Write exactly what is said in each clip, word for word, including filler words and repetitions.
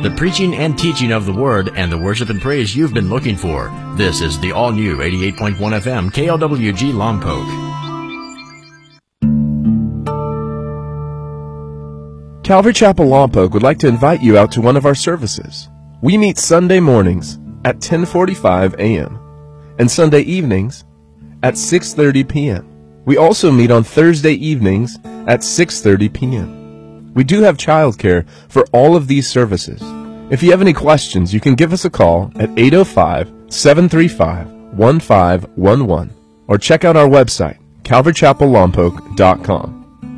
The preaching and teaching of the Word and the worship and praise you've been looking for. This is the all-new eighty-eight point one F M K L W G Lompoc. Calvary Chapel Lompoc would like to invite you out to one of our services. We meet Sunday mornings at ten forty-five a m and Sunday evenings at six thirty p m We also meet on Thursday evenings at six thirty p m We do have childcare for all of these services. If you have any questions, you can give us a call at eight oh five, seven three five, one five one one or check out our website, calvary chapel lompoc dot com.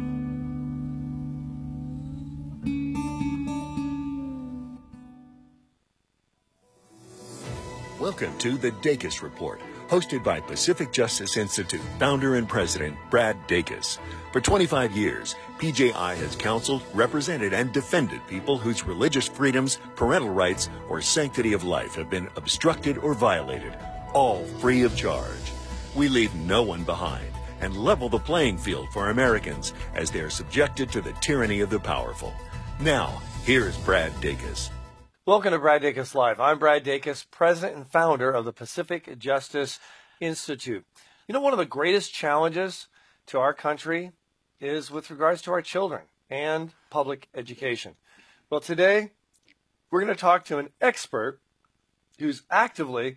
Welcome to the Dacus Report, hosted by Pacific Justice Institute founder and president Brad Dacus. For twenty-five years, P J I has counseled, represented, and defended people whose religious freedoms, parental rights, or sanctity of life have been obstructed or violated, all free of charge. We leave no one behind and level the playing field for Americans as they are subjected to the tyranny of the powerful. Now, here's Brad Dacus. Welcome to Brad Dacus Live. I'm Brad Dacus, president and founder of the Pacific Justice Institute. You know, one of the greatest challenges to our country is with regards to our children and public education. Well, today we're going to talk to an expert who's actively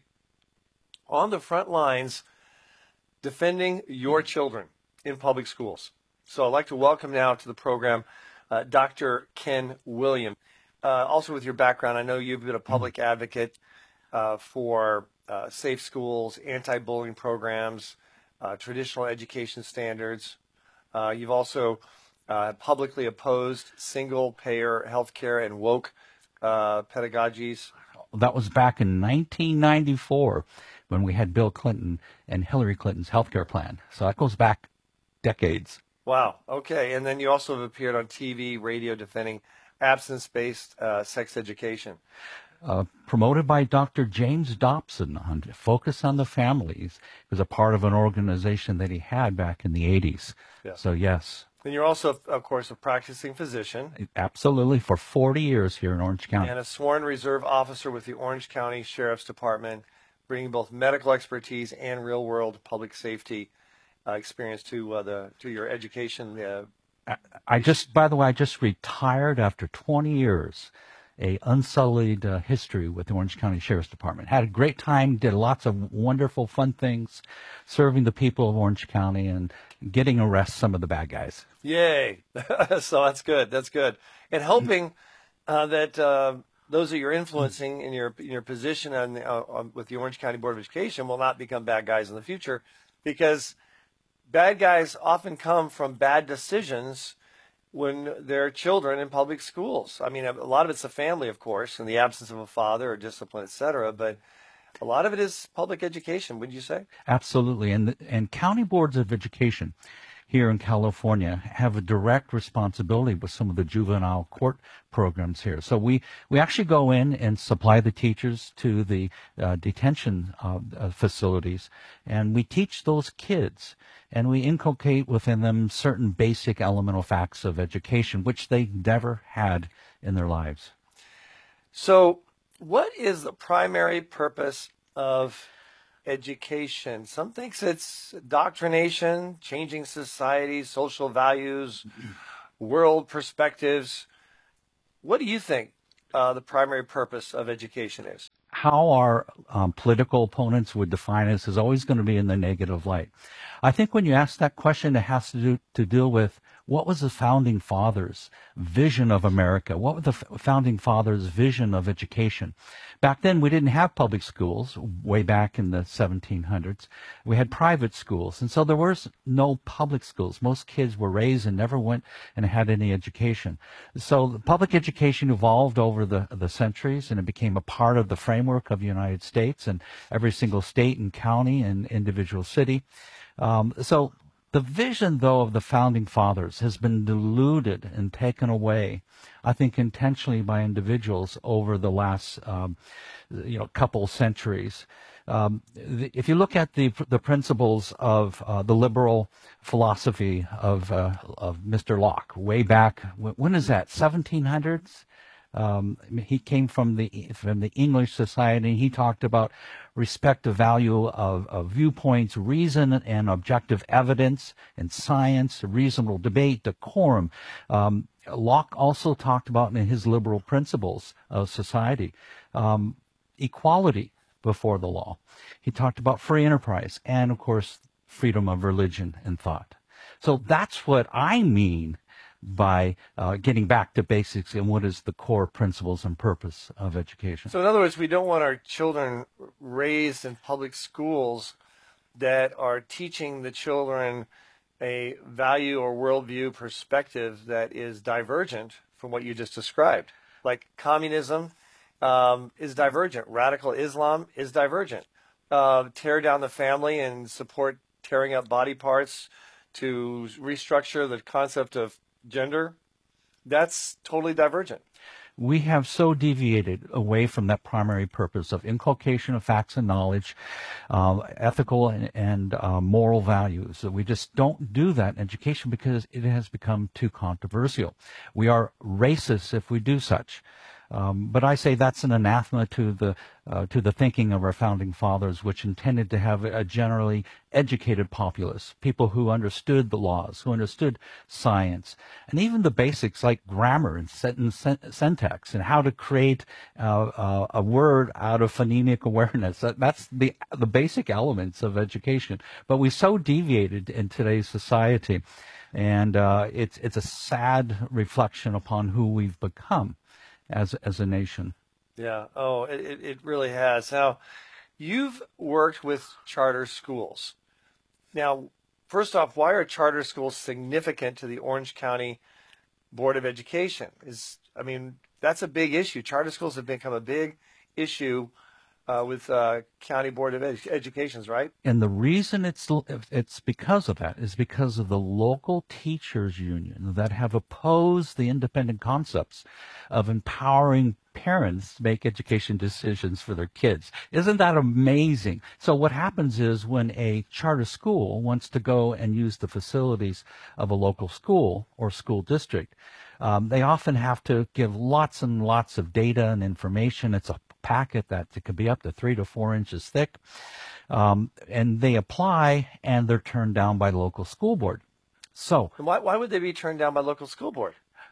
on the front lines defending your children in public schools. So I'd like to welcome now to the program uh, Doctor Ken Williams. Uh, also with your background, I know you've been a public advocate uh, for uh, safe schools, anti-bullying programs, uh, traditional education standards. Uh, you've also uh, publicly opposed single-payer healthcare and woke uh, pedagogies. That was back in nineteen ninety-four when we had Bill Clinton and Hillary Clinton's healthcare plan. So that goes back decades. Wow. Okay. And then you also have appeared on T V, radio, defending abstinence-based uh, sex education. Uh, promoted by Doctor James Dobson on Focus on the Families. It was a part of an organization that he had back in the eighties. Yeah. So, yes. And you're also, of course, a practicing physician. Absolutely, for forty years here in Orange County. And a sworn reserve officer with the Orange County Sheriff's Department, bringing both medical expertise and real-world public safety uh, experience to uh, the to your education. Uh, I just, by the way, I just retired after twenty years, a unsullied uh, history with the Orange County Sheriff's Department. Had a great time, did lots of wonderful, fun things, serving the people of Orange County and getting arrest some of the bad guys. Yay! So that's good. That's good. And hoping uh, that uh, those that you're influencing in your in your position on, the, uh, on with the Orange County Board of Education will not become bad guys in the future, because bad guys often come from bad decisions when they're children in public schools. I mean, a lot of it's the family, of course, in the absence of a father or discipline, et cetera, but a lot of it is public education, would you say? Absolutely. And, the, and county boards of education here in California have a direct responsibility with some of the juvenile court programs here. So we, we actually go in and supply the teachers to the uh, detention uh, uh, facilities, and we teach those kids, and we inculcate within them certain basic elemental facts of education, which they never had in their lives. So what is the primary purpose of education? Some thinks it's doctrination, changing society, social values, world perspectives. What do you think uh, the primary purpose of education is? How our um, political opponents would define us is always going to be in the negative light. I think when you ask that question, it has to do to deal with what was the Founding Fathers' vision of America? What was the Founding Fathers' vision of education? Back then, we didn't have public schools, way back in the seventeen hundreds. We had private schools, and so there was no public schools. Most kids were raised and never went and had any education. So the public education evolved over the, the centuries, and it became a part of the framework of the United States and every single state and county and individual city. Um, so the vision, though, of the Founding Fathers has been diluted and taken away, I think, intentionally by individuals over the last, um, you know, couple centuries. Um, the, if you look at the the principles of uh, the liberal philosophy of uh, of Mister Locke, way back, when is that? seventeen hundreds. Um, he came from the from the English society. He talked about respect the value of, of viewpoints, reason and objective evidence, and science, reasonable debate, decorum. Um, Locke also talked about in his liberal principles of society, um, equality before the law. He talked about free enterprise and, of course, freedom of religion and thought. So that's what I mean by uh, getting back to basics and what is the core principles and purpose of education. So in other words, we don't want our children raised in public schools that are teaching the children a value or worldview perspective that is divergent from what you just described. Like communism um, is divergent. Radical Islam is divergent. Uh, tear down the family and support tearing up body parts to restructure the concept of gender, that's totally divergent. We have so deviated away from that primary purpose of inculcation of facts and knowledge, uh, ethical and, and uh, moral values, that we just don't do that in education because it has become too controversial. We are racist if we do such. Um, but I say that's an anathema to the uh, to the thinking of our founding fathers, which intended to have a generally educated populace, people who understood the laws, who understood science, and even the basics like grammar and sentence syntax and how to create uh, uh, a word out of phonemic awareness. That, that's the the basic elements of education. But we so deviated in today's society, and uh, it's it's a sad reflection upon who we've become as as a nation. Yeah. Oh, it, it really has. Now, you've worked with charter schools. Now, first off, why are charter schools significant to the Orange County Board of Education? Is I mean, that's a big issue. Charter schools have become a big issue uh, with uh, County Board of Ed- Educations, right? And the reason it's it's because of that is because of the local teachers union that have opposed the independent concepts of empowering parents to make education decisions for their kids. Isn't that amazing? So what happens is when a charter school wants to go and use the facilities of a local school or school district, um, they often have to give lots and lots of data and information. It's a packet that it could be up to three to four inches thick. Um, and they apply and they're turned down by the local school board. So why, why would they be turned down by local school board?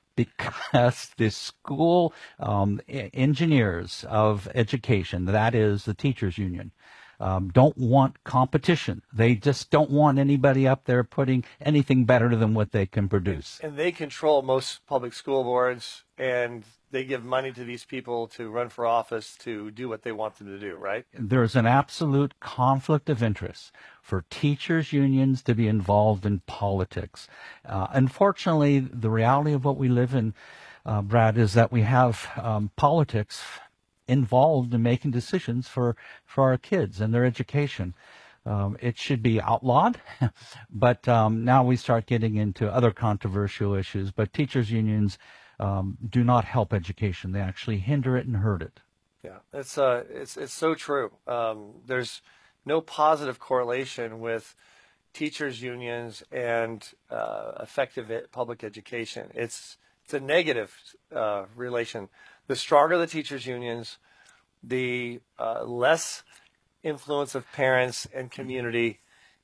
Because the school um, engineers of education, that is the teachers union, um, don't want competition. They just don't want anybody up there putting anything better than what they can produce. And they control most public school boards, and they give money to these people to run for office to do what they want them to do, right? There's an absolute conflict of interest for teachers unions to be involved in politics. Uh, unfortunately, the reality of what we live in, uh, Brad, is that we have um, politics involved in making decisions for, for our kids and their education. Um, it should be outlawed, but um, now we start getting into other controversial issues. But teachers unions um, do not help education. They actually hinder it and hurt it. Yeah, it's uh, it's it's so true. Um, there's no positive correlation with teachers unions and uh, effective public education. It's it's a negative uh, relation. The stronger the teachers unions, the uh, less influence of parents and community,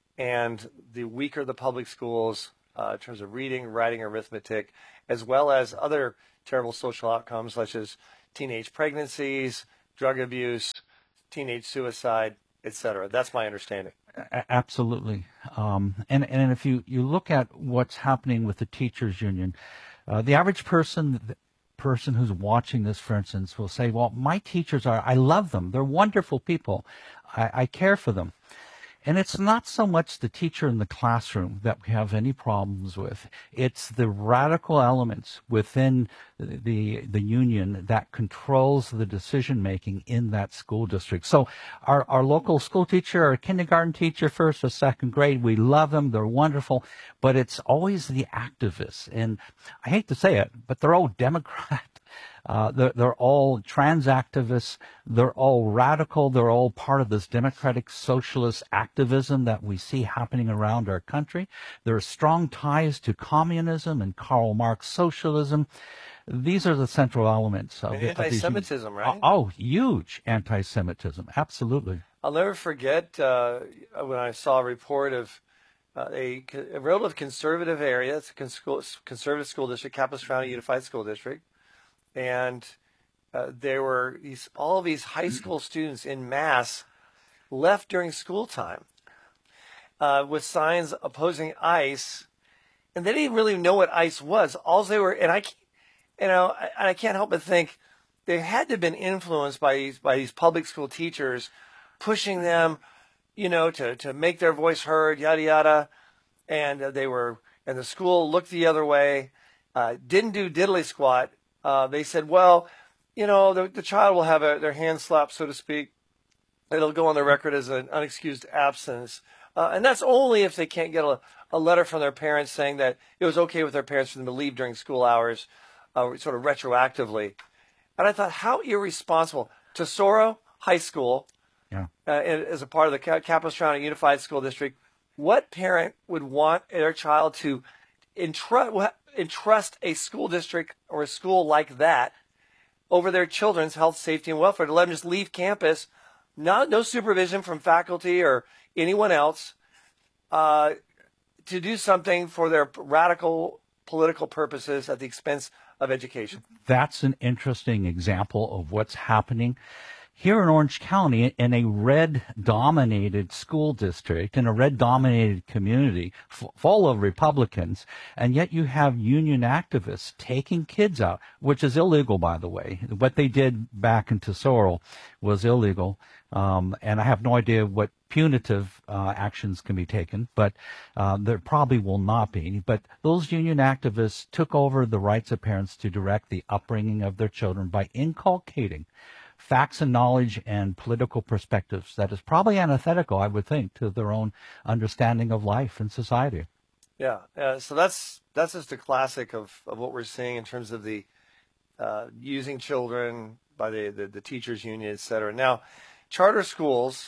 and the weaker the public schools uh, in terms of reading, writing, arithmetic, as well as other terrible social outcomes such as teenage pregnancies, drug abuse, teenage suicide, et cetera. That's my understanding. Absolutely. Um, and, and if you, you look at what's happening with the teachers union, uh, the average person, the person who's watching this, for instance, will say, well, my teachers are, I love them. They're wonderful people. I, I care for them. And it's not so much the teacher in the classroom that we have any problems with. It's the radical elements within the the union that controls the decision making in that school district. So our, our local school teacher, our kindergarten teacher, first or second grade, we love them. They're wonderful. But it's always the activists. And I hate to say it, but they're all Democrat. Uh, they're, they're all trans activists. They're all radical. They're all part of this democratic socialist activism that we see happening around our country. There are strong ties to communism and Karl Marx socialism. These are the central elements of, And the, of these. anti-Semitism, right? Oh, huge anti-Semitism. Absolutely. I'll never forget uh, when I saw a report of uh, a, a relative conservative area. It's a con- school, conservative school district, Capistrano Unified School District, and uh, there were these all these high school students in mass left during school time uh, with signs opposing ICE, and they didn't really know what ICE was. All they were, and I, you know, I, I can't help but think they had to have been influenced by these by these public school teachers, pushing them, you know, to, to make their voice heard, yada, yada. And uh, they were, and the school looked the other way, uh, didn't do diddly squat. Uh, they said, well, you know, the, the child will have a, their hand slapped, so to speak. It'll go on the record as an unexcused absence. Uh, and that's only if they can't get a, a letter from their parents saying that it was okay with their parents for them to leave during school hours, uh, sort of retroactively. And I thought, how irresponsible. Tesoro High School, Yeah. Uh, as a part of the Capistrano Unified School District, what parent would want their child to entrust, entrust a school district or a school like that over their children's health, safety, and welfare, to let them just leave campus, not, no supervision from faculty or anyone else, uh, to do something for their radical political purposes at the expense of education? That's an interesting example of what's happening here in Orange County, in a red-dominated school district, in a red-dominated community f- full of Republicans, and yet you have union activists taking kids out, which is illegal, by the way. What they did back in Tesoro was illegal, um, and I have no idea what punitive uh, actions can be taken, but uh, there probably will not be. But those union activists took over the rights of parents to direct the upbringing of their children by inculcating facts and knowledge and political perspectives that is probably antithetical, I would think, to their own understanding of life and society. Yeah, uh, so that's that's just a classic of, of what we're seeing in terms of the uh, using children by the, the, the teachers union, et cetera. Now, charter schools,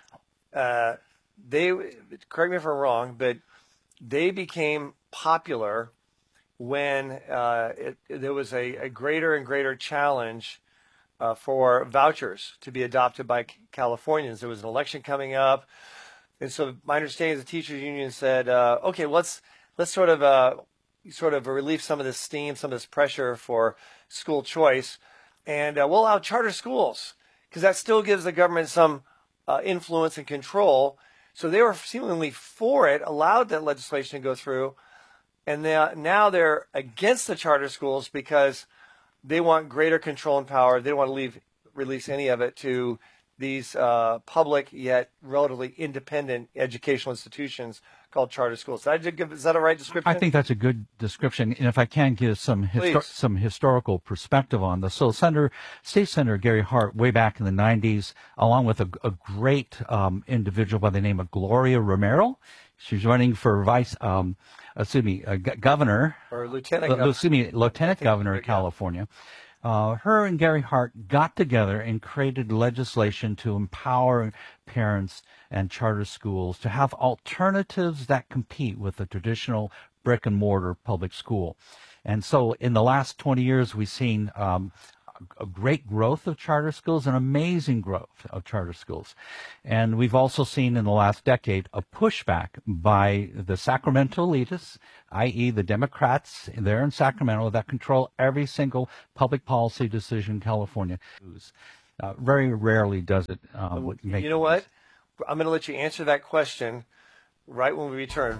uh, they, correct me if I'm wrong, but they became popular when uh, it, there was a, a greater and greater challenge Uh, for vouchers to be adopted by Californians. There was an election coming up, and so my understanding is the teachers union said, uh, "Okay, let's let's sort of uh, sort of relieve some of this steam, some of this pressure for school choice, and uh, we'll allow charter schools because that still gives the government some uh, influence and control." So they were seemingly for it, allowed that legislation to go through, and they, now they're against the charter schools because they want greater control and power. They don't want to leave, release any of it to these uh, public yet relatively independent educational institutions called charter schools. Did I give, is that a right description? I think that's a good description. And if I can give some histo- some historical perspective on this. So Senator, State Senator Gary Hart, way back in the nineties, along with a, a great um, individual by the name of Gloria Romero, she's running for vice, um, excuse me, uh, g- governor. Or lieutenant uh, governor. Excuse me, lieutenant governor of California. Uh, her and Gary Hart got together and created legislation to empower parents and charter schools to have alternatives that compete with the traditional brick and mortar public school. And so in the last twenty years, we've seen um, a great growth of charter schools, an amazing growth of charter schools. And we've also seen in the last decade a pushback by the Sacramento elitists, that is the Democrats there in Sacramento that control every single public policy decision in California. Uh, very rarely does it um, make You know what? I'm going to let you answer that question right when we return.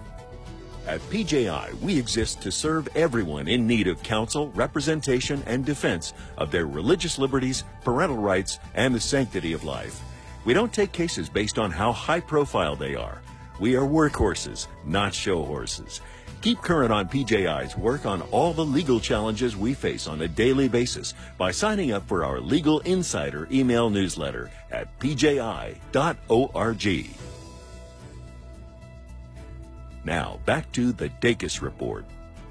At P J I, we exist to serve everyone in need of counsel, representation, and defense of their religious liberties, parental rights, and the sanctity of life. We don't take cases based on how high profile they are. We are workhorses, not show horses. Keep current on P J I's work on all the legal challenges we face on a daily basis by signing up for our Legal Insider email newsletter at p j i dot org. Now, back to the Dacus Report.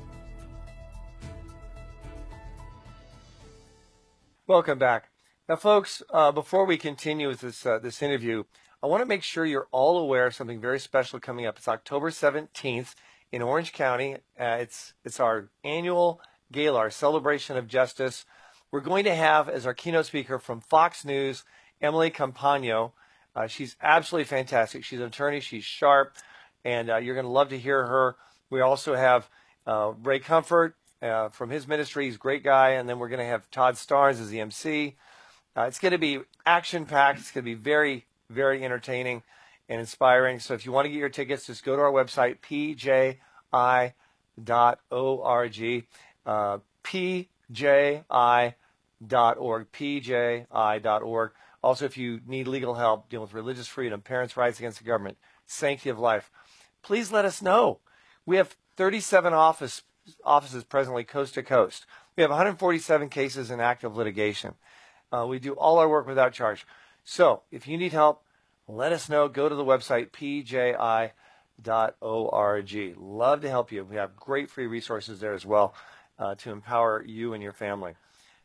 Welcome back. Now, folks, uh, before we continue with this uh, this interview, I want to make sure you're all aware of something very special coming up. It's October seventeenth in Orange County. Uh, it's it's our annual Gala, our celebration of justice. We're going to have as our keynote speaker from Fox News, Emily Campagno. Uh, she's absolutely fantastic. She's an attorney. She's sharp, and uh, you're going to love to hear her. We also have uh, Ray Comfort uh, from his ministry. He's a great guy. And then we're going to have Todd Starnes as the M C. Uh, it's going to be action-packed. It's going to be very, very entertaining and inspiring. So if you want to get your tickets, just go to our website, p j i dot org, uh, p j i dot org, p j i dot org. Also, if you need legal help dealing with religious freedom, parents' rights against the government, sanctity of life, please let us know. We have thirty-seven office, offices presently coast to coast. We have one hundred forty-seven cases in active litigation. Uh, we do all our work without charge. So if you need help, let us know. Go to the website, p j i dot org. Love to help you. We have great free resources there as well uh, to empower you and your family.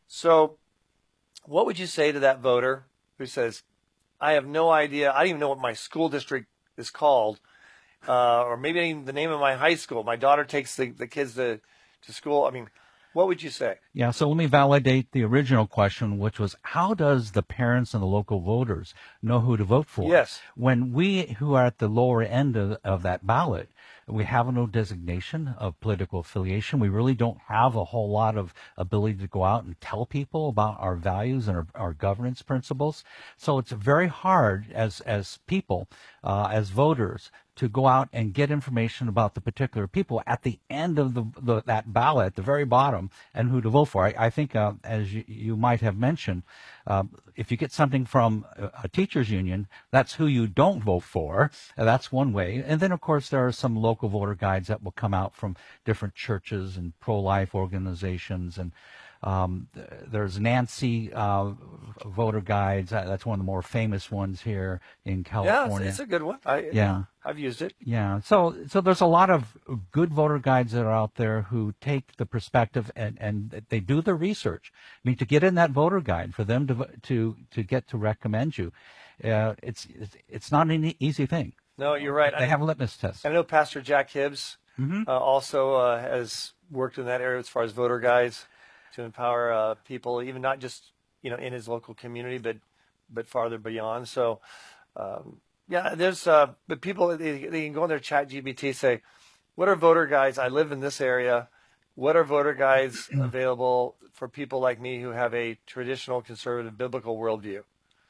So what would you say to that voter who says, I have no idea, I don't even know what my school district is called, uh, or maybe even the name of my high school. My daughter takes the, the kids to, to school. I mean, what would you say? Yeah, so let me validate the original question, which was, how does the parents and the local voters know who to vote for? Yes. When we who are at the lower end of, of that ballot, we have no designation of political affiliation. We really don't have a whole lot of ability to go out and tell people about our values and our, our governance principles. So it's very hard as, as people, uh, as voters, to go out and get information about the particular people at the end of the, the that ballot, at the very bottom, and who to vote for. I, I think, uh, as you, you might have mentioned, uh, if you get something from a, a teachers union, that's who you don't vote for. Uh, that's one way. And then, of course, there are some local voter guides that will come out from different churches and pro-life organizations. And um, there's Nancy uh, voter guides. That's one of the more famous ones here in California. Yeah, it's, it's a good one. I, yeah. I've used it. Yeah. So, so there's a lot of good voter guides that are out there who take the perspective and, and they do the research. I mean, to get in that voter guide, for them to, to, to get to recommend you, uh, it's, it's, it's not an easy thing. No, you're right. They I, have a litmus test. I know Pastor Jack Hibbs Mm-hmm. uh, also uh, has worked in that area as far as voter guides to empower uh, people, even not just, you know, in his local community, but, but farther beyond. So, um, yeah, there's, uh, but people, they, they can go on their chat G B T, say, what are voter guides? I live in this area. What are voter guides available for people like me who have a traditional conservative biblical worldview?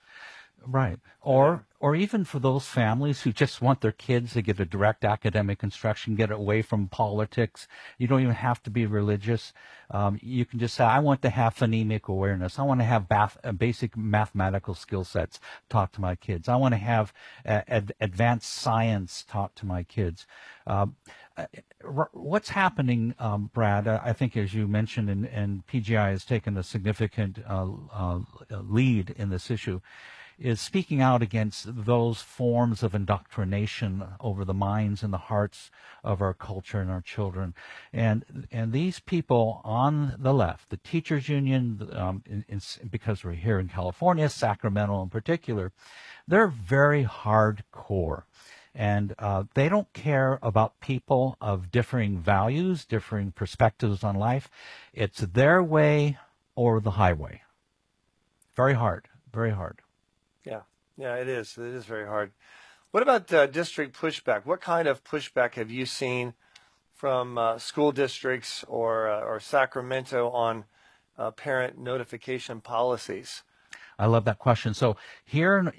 Right. Or, or even for those families who just want their kids to get a direct academic instruction, get away from politics. You don't even have to be religious. Um, you can just say, I want to have phonemic awareness. I want to have bath, uh, basic mathematical skill sets taught to my kids. I want to have uh, ad- advanced science taught to my kids. Uh, what's happening, um, Brad, uh, I think as you mentioned, and, and P G I has taken a significant uh, uh, lead in this issue, is speaking out against those forms of indoctrination over the minds and the hearts of our culture and our children. And and these people on the left, the teachers union, um, in, in, because we're here in California, Sacramento in particular, they're very hardcore. And uh, they don't care about people of differing values, differing perspectives on life. It's their way or the highway. Very hard, very hard. Yeah, yeah, it is. It is very hard. What about uh, district pushback? What kind of pushback have you seen from uh, school districts or uh, or Sacramento on uh, parent notification policies? I love that question. So here in